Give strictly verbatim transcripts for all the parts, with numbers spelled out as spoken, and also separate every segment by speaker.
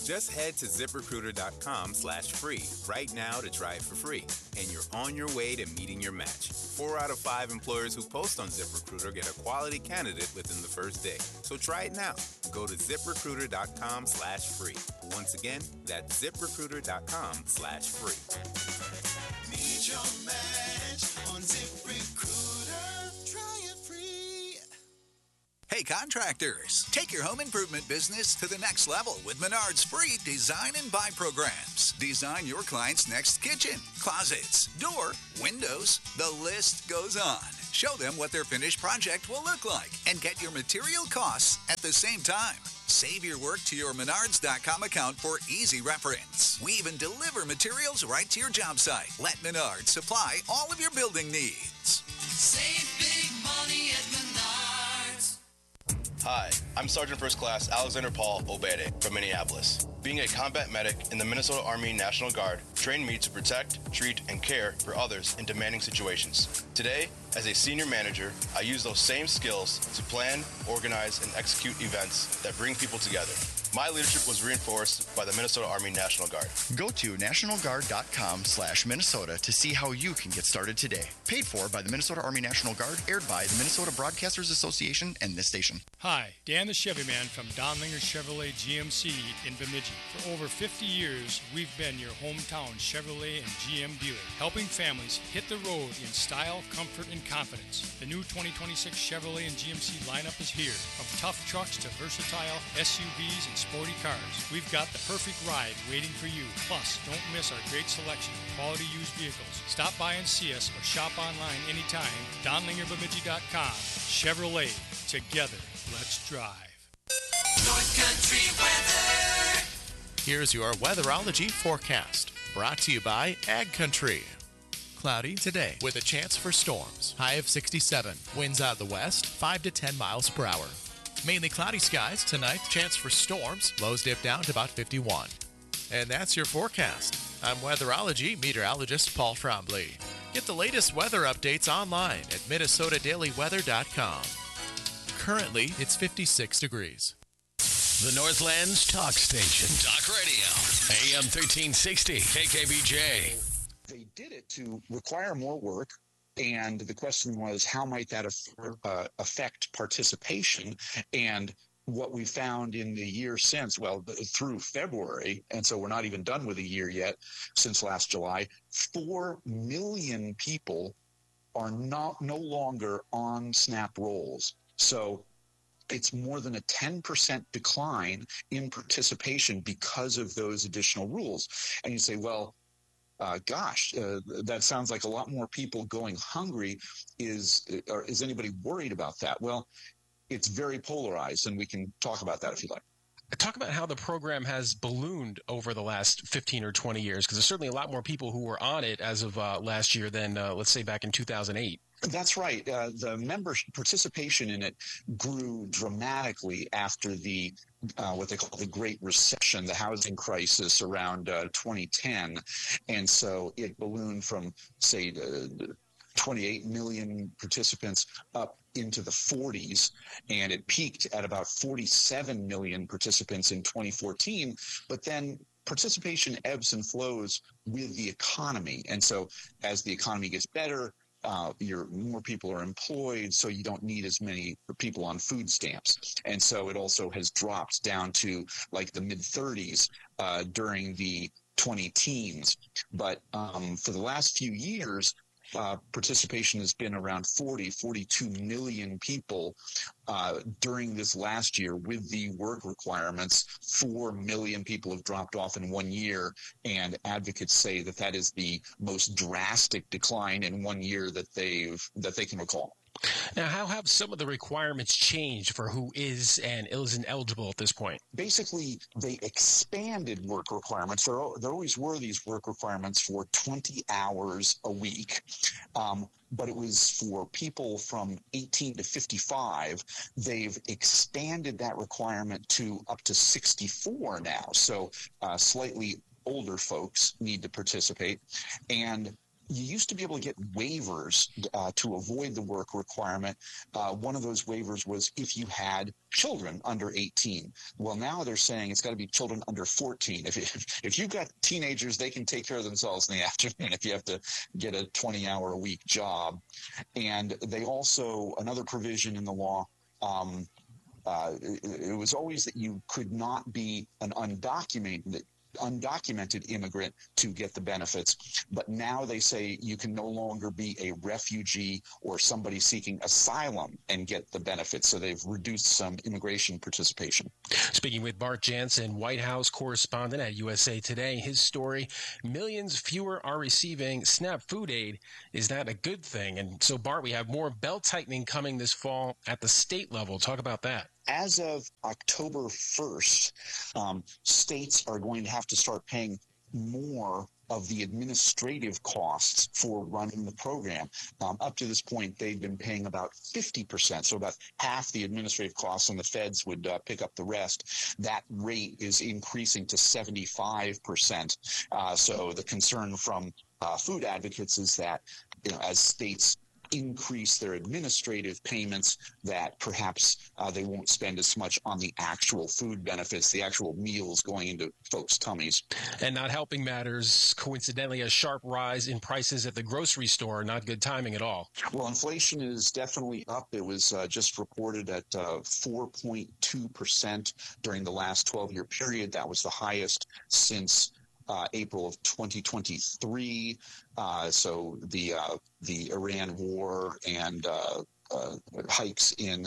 Speaker 1: Just head to ZipRecruiter.com slash free right now to try it for free, and you're on your way to meeting your match. Four out of five employers who post on ZipRecruiter get a quality candidate within the first day. So try it now. Go to ZipRecruiter.com slash free. Once again, that's ZipRecruiter.com slash free.
Speaker 2: Meet your match on ZipRecruiter. Try it free.
Speaker 3: Hey contractors, take your home improvement business to the next level with Menard's free Design and Buy programs. Design your client's next kitchen, closets, door, windows, the list goes on. Show them what their finished project will look like and get your material costs at the same time. Save your work to your Menards dot com account for easy reference. We even deliver materials right to your job site. Let Menards supply all of your building needs.
Speaker 2: Save big money at Menards.
Speaker 4: Hi, I'm Sergeant First Class Alexander Paul Obede from Minneapolis. Being a combat medic in the Minnesota Army National Guard trained me to protect, treat, and care for others in demanding situations. Today, as a senior manager, I use those same skills to plan, organize, and execute events that bring people together. My leadership was reinforced by the Minnesota Army National Guard.
Speaker 5: Go to national guard dot com slash Minnesota to see how you can get started today. Paid for by the Minnesota Army National Guard, aired by the Minnesota Broadcasters Association and this station.
Speaker 6: Hi, Dan the Chevy Man from Donlinger Chevrolet G M C in Bemidji. For over fifty years, we've been your hometown Chevrolet and G M dealer, helping families hit the road in style, comfort, and confidence. The new twenty twenty-six Chevrolet and G M C lineup is here. From tough trucks to versatile S U Vs and sporty cars, we've got the perfect ride waiting for you. Plus, don't miss our great selection of quality used vehicles. Stop by and see us or shop online anytime. Donlinger Bemidji dot com. Chevrolet. Together, let's drive.
Speaker 2: North Country weather.
Speaker 7: Here's your weatherology forecast, brought to you by Ag Country. Cloudy today with a chance for storms. High of sixty-seven. Winds out of the west, five to ten miles per hour. Mainly cloudy skies tonight. Chance for storms. Lows dip down to about fifty-one. And that's your forecast. I'm weatherology meteorologist Paul Trombley. Get the latest weather updates online at minnesota daily weather dot com. Currently, it's fifty-six degrees.
Speaker 8: The Northland's talk station. Talk radio. A M thirteen sixty. K K B J.
Speaker 9: They did it to require more work, and the question was, how might that uh, affect participation? And what we found in the year since, well, through February, and so we're not even done with a year yet, since last July, four million people are not no longer on SNAP rolls. So it's more than a ten percent decline in participation because of those additional rules. And you say, well, Uh, gosh, uh, that sounds like a lot more people going hungry. Is or is anybody worried about that? Well, it's very polarized, and we can talk about that if you like.
Speaker 10: Talk about how the program has ballooned over the last fifteen or twenty years, because there's certainly a lot more people who were on it as of uh, last year than, uh, let's say, back in two thousand eight.
Speaker 9: That's right. Uh, the member participation in it grew dramatically after the uh, what they call the Great Recession, the housing crisis around uh, twenty ten, and so it ballooned from, say, uh, twenty-eight million participants up into the forties, and it peaked at about forty-seven million participants in twenty fourteen. But then participation ebbs and flows with the economy, and so as the economy gets better, Uh, you're, more people are employed, so you don't need as many people on food stamps. And so it also has dropped down to like the mid-thirties uh, during the twenty teens. But um, for the last few years, uh, participation has been around forty, forty-two million people uh, during this last year with the work requirements. four million people have dropped off in one year, and advocates say that that is the most drastic decline in one year that they've that they can recall.
Speaker 10: Now, how have some of the requirements changed for who is and isn't eligible at this point?
Speaker 9: Basically, they expanded work requirements. There, there always were these work requirements for twenty hours a week, um, but it was for people from eighteen to fifty-five. They've expanded that requirement to up to sixty-four now, so uh, slightly older folks need to participate. And you used to be able to get waivers uh, to avoid the work requirement. Uh, one of those waivers was if you had children under eighteen. Well, now they're saying it's got to be children under fourteen. If, you, if you've got teenagers, they can take care of themselves in the afternoon if you have to get a twenty-hour-a-week job. And they also, another provision in the law, um, uh, it, it was always that you could not be an undocumented undocumented immigrant to get the benefits. But now they say you can no longer be a refugee or somebody seeking asylum and get the benefits. So they've reduced some immigration participation.
Speaker 10: Speaking with Bart Jansen, White House correspondent at U S A Today, his story, millions fewer are receiving SNAP food aid. Is that a good thing? And so, Bart, we have more belt tightening coming this fall at the state level. Talk about that.
Speaker 9: As of October first, um, states are going to have to start paying more of the administrative costs for running the program. Um, up to this point, they've been paying about fifty percent, so about half the administrative costs, and the feds would uh, pick up the rest. That rate is increasing to seventy-five percent. Uh, so the concern from uh, food advocates is that, you know, as states increase their administrative payments, that perhaps uh, they won't spend as much on the actual food benefits, the actual meals going into folks' tummies.
Speaker 10: And not helping matters, coincidentally, a sharp rise in prices at the grocery store. Not good timing at all.
Speaker 9: Well, inflation is definitely up. It was uh, just reported at uh, four point two percent during the last twelve-year period. That was the highest since Uh, April of twenty twenty-three. Uh, so the uh, the Iran war and uh, uh, hikes in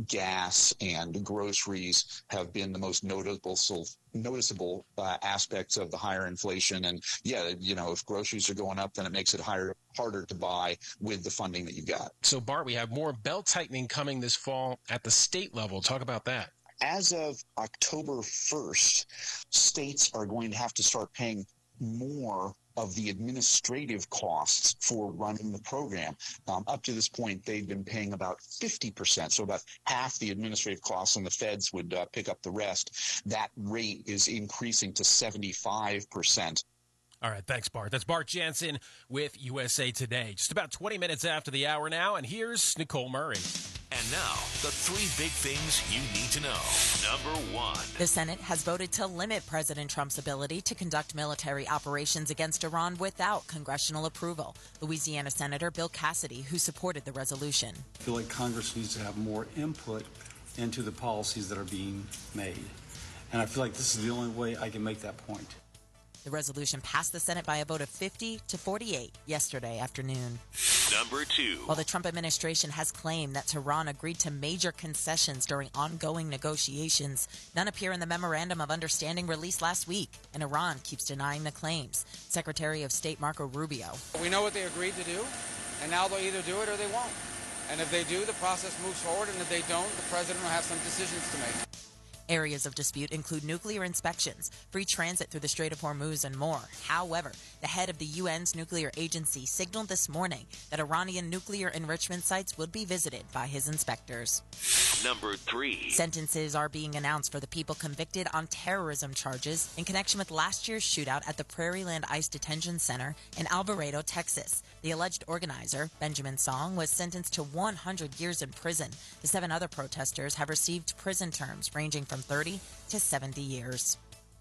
Speaker 9: gas and groceries have been the most notable so noticeable uh, aspects of the higher inflation. And yeah, you know, if groceries are going up, then it makes it higher, harder to buy with the funding that you got.
Speaker 10: So, Bart, we have more belt tightening coming this fall at the state level. Talk about that.
Speaker 9: As of October first, states are going to have to start paying more of the administrative costs for running the program. Um, up to this point, they've been paying about fifty percent, so about half the administrative costs, and the feds would uh, pick up the rest. That rate is increasing to seventy-five percent.
Speaker 11: All right, thanks, Bart. That's Bart Jansen with U S A Today. Just about twenty minutes after the hour now, and here's Nicole Murray.
Speaker 12: And now, the three big things you need to know. Number one.
Speaker 13: The Senate has voted to limit President Trump's ability to conduct military operations against Iran without congressional approval. Louisiana Senator Bill Cassidy, who supported the resolution.
Speaker 14: I feel like Congress needs to have more input into the policies that are being made. And I feel like this is the only way I can make that point.
Speaker 13: The resolution passed the Senate by a vote of fifty to forty-eight yesterday afternoon.
Speaker 12: Number two.
Speaker 13: While the Trump administration has claimed that Tehran agreed to major concessions during ongoing negotiations, none appear in the Memorandum of Understanding released last week, and Iran keeps denying the claims. Secretary of State Marco Rubio.
Speaker 15: We know what they agreed to do, and now they'll either do it or they won't. And if they do, the process moves forward, and if they don't, the president will have some decisions to make.
Speaker 13: Areas of dispute include nuclear inspections, free transit through the Strait of Hormuz, and more. However, the head of the U N's nuclear agency signaled this morning that Iranian nuclear enrichment sites would be visited by his inspectors.
Speaker 12: Number three.
Speaker 13: Sentences are being announced for the people convicted on terrorism charges in connection with last year's shootout at the Prairieland ICE Detention Center in Alvarado, Texas. The alleged organizer, Benjamin Song, was sentenced to one hundred years in prison. The seven other protesters have received prison terms ranging from thirty to seventy years.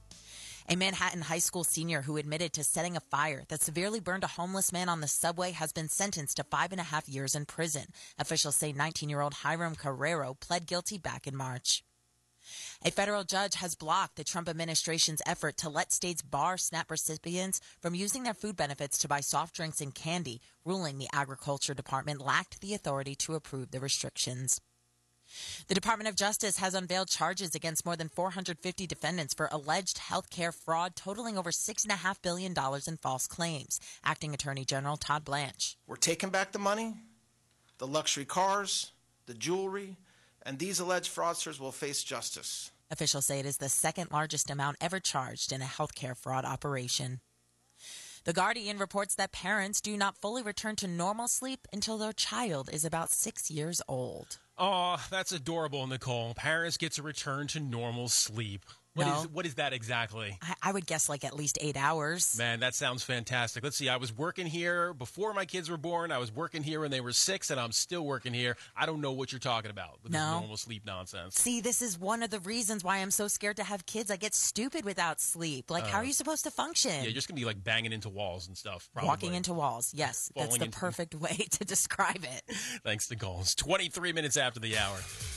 Speaker 13: A Manhattan high school senior who admitted to setting a fire that severely burned a homeless man on the subway has been sentenced to five and a half years in prison. Officials say nineteen-year-old Hiram Carrero pled guilty back in March. A federal judge has blocked the Trump administration's effort to let states bar SNAP recipients from using their food benefits to buy soft drinks and candy, ruling the Agriculture Department lacked the authority to approve the restrictions. The Department of Justice has unveiled charges against more than four hundred fifty defendants for alleged health care fraud totaling over six point five billion dollars in false claims. Acting Attorney General Todd Blanche.
Speaker 16: We're taking back the money, the luxury cars, the jewelry, and these alleged fraudsters will face justice.
Speaker 13: Officials say it is the second largest amount ever charged in a health care fraud operation. The Guardian reports that parents do not fully return to normal sleep until their child is about six years old.
Speaker 11: Oh, that's adorable, Nicole. Parents get to return to normal sleep. What
Speaker 13: No.
Speaker 11: is what is that exactly?
Speaker 13: I, I would guess like at least eight hours.
Speaker 11: Man, that sounds fantastic. Let's see. I was working here before my kids were born. I was working here when they were six, and I'm still working here. I don't know what you're talking about with
Speaker 13: No.
Speaker 11: this normal sleep nonsense.
Speaker 13: See, this is one of the reasons why I'm so scared to have kids. I get stupid without sleep. Like, how
Speaker 11: Uh,
Speaker 13: are you supposed to function?
Speaker 11: Yeah, you're just going to be like banging into walls and stuff. Probably.
Speaker 13: Walking into walls. Yes, that's
Speaker 11: Falling
Speaker 13: the
Speaker 11: into-
Speaker 13: perfect way to describe it.
Speaker 11: Thanks to Goals. twenty-three minutes after the hour.